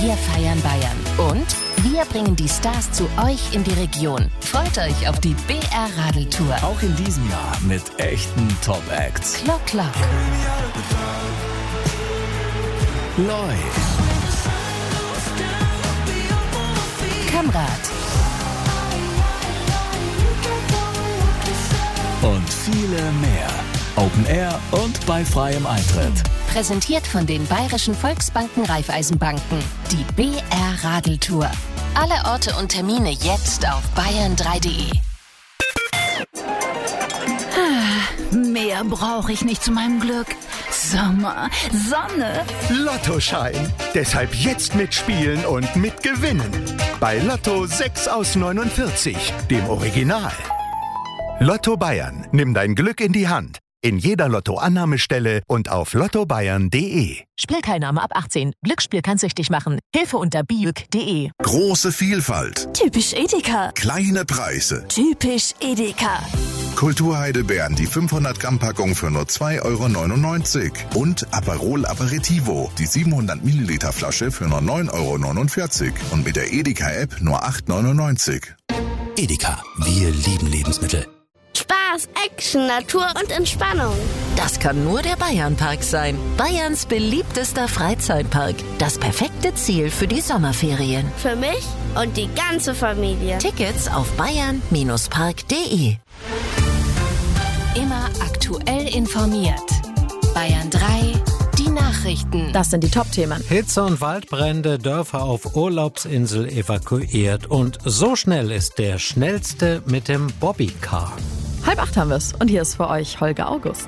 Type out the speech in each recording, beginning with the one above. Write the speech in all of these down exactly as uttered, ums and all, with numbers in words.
Wir feiern Bayern und wir bringen die Stars zu euch in die Region. Freut euch auf die B R-Radeltour. Auch in diesem Jahr mit echten Top-Acts. Klock, Klock. Neu. Kamrad. Und viele mehr. Open Air und bei freiem Eintritt. Präsentiert von den Bayerischen Volksbanken Raiffeisenbanken. Die B R-Radeltour. Alle Orte und Termine jetzt auf bayern drei punkt de. Ah, mehr brauche ich nicht zu meinem Glück. Sommer, Sonne. Lottoschein. Deshalb jetzt mitspielen und mitgewinnen. Bei Lotto sechs aus neunundvierzig, dem Original. Lotto Bayern. Nimm dein Glück in die Hand. In jeder Lottoannahmestelle und auf lotto bayern punkt de. Spielteilnahme ab achtzehn. Glücksspiel kann süchtig machen. Hilfe unter biüg punkt de. Große Vielfalt. Typisch Edeka. Kleine Preise. Typisch Edeka. Kulturheidelbeeren, die fünfhundert Gramm Packung für nur zwei Euro neunundneunzig. Und Aperol Aperitivo, die siebenhundert Milliliter Flasche für nur neun Euro neunundvierzig. Und mit der Edeka-App nur acht Euro neunundneunzig. Edeka, wir lieben Lebensmittel. Spaß, Action, Natur und Entspannung. Das kann nur der Bayernpark sein. Bayerns beliebtester Freizeitpark. Das perfekte Ziel für die Sommerferien. Für mich und die ganze Familie. Tickets auf bayern Park punkt de. Immer aktuell informiert. Bayern drei, die Nachrichten. Das sind die Top-Themen. Hitze und Waldbrände, Dörfer auf Urlaubsinsel evakuiert. Und so schnell ist der Schnellste mit dem Bobbycar. Halb acht haben wir es. Und hier ist für euch Holger August.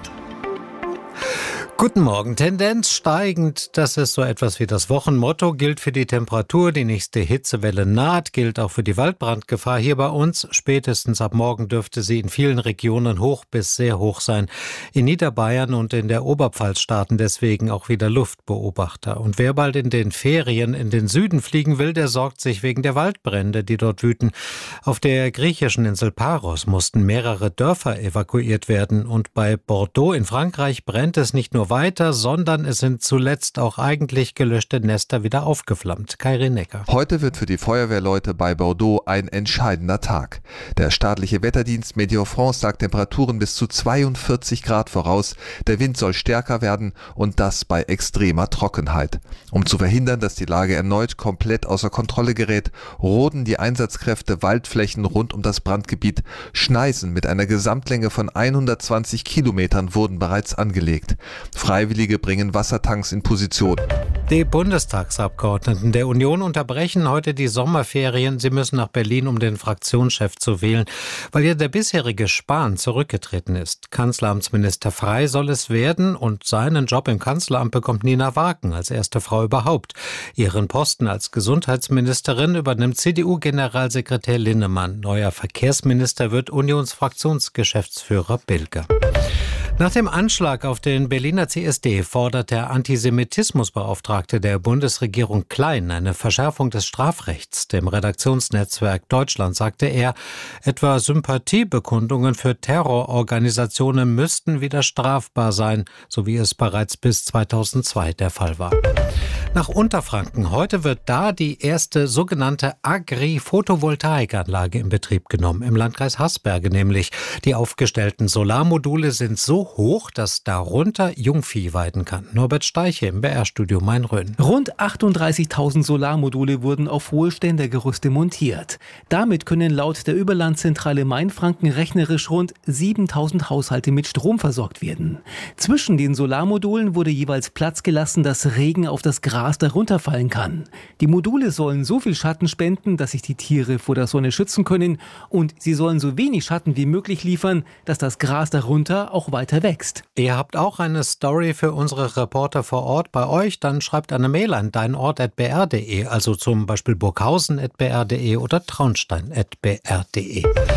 Guten Morgen. Tendenz steigend, das ist so etwas wie das Wochenmotto, gilt für die Temperatur. Die nächste Hitzewelle naht, gilt auch für die Waldbrandgefahr hier bei uns. Spätestens ab morgen dürfte sie in vielen Regionen hoch bis sehr hoch sein. In Niederbayern und in der Oberpfalz starten deswegen auch wieder Luftbeobachter. Und wer bald in den Ferien in den Süden fliegen will, der sorgt sich wegen der Waldbrände, die dort wüten. Auf der griechischen Insel Paros mussten mehrere Dörfer evakuiert werden. Und bei Bordeaux in Frankreich brennt es nicht nur weiter, sondern es sind zuletzt auch eigentlich gelöschte Nester wieder aufgeflammt. Kai Rinecker. Heute wird für die Feuerwehrleute bei Bordeaux ein entscheidender Tag. Der staatliche Wetterdienst Météo France sagt Temperaturen bis zu zweiundvierzig Grad voraus. Der Wind soll stärker werden und das bei extremer Trockenheit. Um zu verhindern, dass die Lage erneut komplett außer Kontrolle gerät, roden die Einsatzkräfte Waldflächen rund um das Brandgebiet. Schneisen mit einer Gesamtlänge von hundertzwanzig Kilometern wurden bereits angelegt. Freiwillige bringen Wassertanks in Position. Die Bundestagsabgeordneten der Union unterbrechen heute die Sommerferien. Sie müssen nach Berlin, um den Fraktionschef zu wählen, weil ja der bisherige Spahn zurückgetreten ist. Kanzleramtsminister Frey soll es werden und seinen Job im Kanzleramt bekommt Nina Wagen als erste Frau überhaupt. Ihren Posten als Gesundheitsministerin übernimmt C D U-Generalsekretär Linnemann. Neuer Verkehrsminister wird Unionsfraktionsgeschäftsführer Bilger. Nach dem Anschlag auf den Berliner C S D fordert der Antisemitismusbeauftragte der Bundesregierung Klein eine Verschärfung des Strafrechts. Dem Redaktionsnetzwerk Deutschland sagte er, etwa Sympathiebekundungen für Terrororganisationen müssten wieder strafbar sein, so wie es bereits bis zweitausendzwei der Fall war. Nach Unterfranken. Heute wird da die erste sogenannte Agri-Photovoltaikanlage in Betrieb genommen. Im Landkreis Haßberge nämlich. Die aufgestellten Solarmodule sind so hoch, dass darunter Jungvieh weiden kann. Norbert Steiche im B R-Studio Main-Rhön. Rund achtunddreißigtausend Solarmodule wurden auf hohe Ständergerüste montiert. Damit können laut der Überlandzentrale Mainfranken rechnerisch rund siebentausend Haushalte mit Strom versorgt werden. Zwischen den Solarmodulen wurde jeweils Platz gelassen, dass Regen auf das Gras darunter fallen kann. Die Module sollen so viel Schatten spenden, dass sich die Tiere vor der Sonne schützen können, und sie sollen so wenig Schatten wie möglich liefern, dass das Gras darunter auch weiter wächst. Ihr habt auch eine Story für unsere Reporter vor Ort bei euch? Dann schreibt eine Mail an deinort at b r punkt de, also zum Beispiel burghausen at b r punkt de oder traunstein at b r punkt de.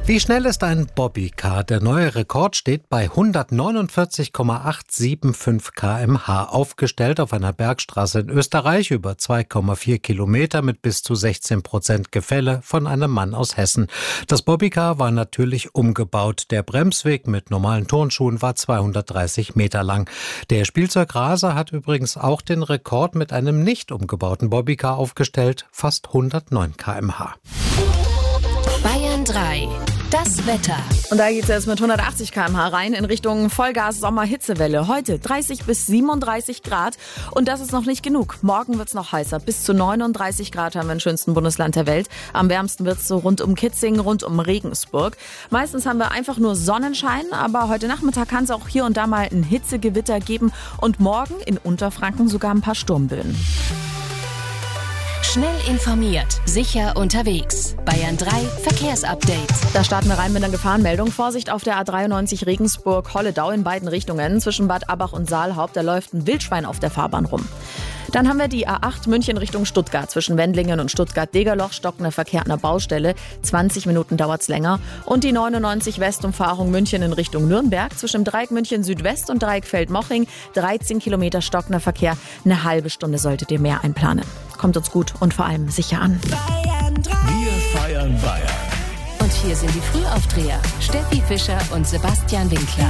Wie schnell ist ein Bobbycar? Der neue Rekord steht bei hundertneunundvierzig Komma achthundertfünfundsiebzig Kilometer pro Stunde, aufgestellt auf einer Bergstraße in Österreich über zwei Komma vier Kilometer mit bis zu sechzehn Prozent Gefälle von einem Mann aus Hessen. Das Bobbycar war natürlich umgebaut. Der Bremsweg mit normalen Turnschuhen war zweihundertdreißig Meter lang. Der Spielzeugraser hat übrigens auch den Rekord mit einem nicht umgebauten Bobbycar aufgestellt, fast hundertneun Kilometer pro Stunde. Bayern drei. Das Wetter. Und da geht es jetzt mit hundertachtzig Kilometer pro Stunde rein in Richtung Vollgas-Sommer-Hitzewelle. Heute dreißig bis siebenunddreißig Grad. Und das ist noch nicht genug. Morgen wird es noch heißer. Bis zu neununddreißig Grad haben wir im schönsten Bundesland der Welt. Am wärmsten wird es so rund um Kitzingen, rund um Regensburg. Meistens haben wir einfach nur Sonnenschein. Aber heute Nachmittag kann es auch hier und da mal ein Hitzegewitter geben. Und morgen in Unterfranken sogar ein paar Sturmböen. Schnell informiert, sicher unterwegs. Bayern drei Verkehrsupdate. Da starten wir rein mit einer Gefahrenmeldung. Vorsicht auf der A dreiundneunzig Regensburg-Holledau in beiden Richtungen. Zwischen Bad Abbach und Saalhaupt, da läuft ein Wildschwein auf der Fahrbahn rum. Dann haben wir die A acht München Richtung Stuttgart. Zwischen Wendlingen und Stuttgart-Degerloch stockender Verkehr an der Baustelle. zwanzig Minuten dauert's länger. Und die neunundneunzig Westumfahrung München in Richtung Nürnberg. Zwischen dem Dreieck München Südwest und Dreieck Feldmoching. dreizehn Kilometer stockender Verkehr. Eine halbe Stunde solltet ihr mehr einplanen. Kommt uns gut und vor allem sicher an. Bayern drei. Wir feiern Bayern. Und hier sind die Frühaufdreher. Steffi Fischer und Sebastian Winkler.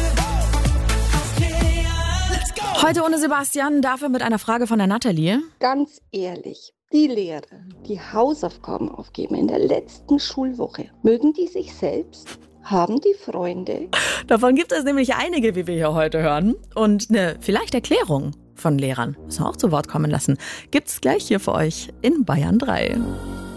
Heute ohne Sebastian, dafür mit einer Frage von der Nathalie. Ganz ehrlich, die Lehrer, die Hausaufgaben aufgeben in der letzten Schulwoche, mögen die sich selbst? Haben die Freunde? Davon gibt es nämlich einige, wie wir hier heute hören. Und eine vielleicht Erklärung von Lehrern, müssen wir auch zu Wort kommen lassen, gibt's gleich hier für euch in Bayern drei.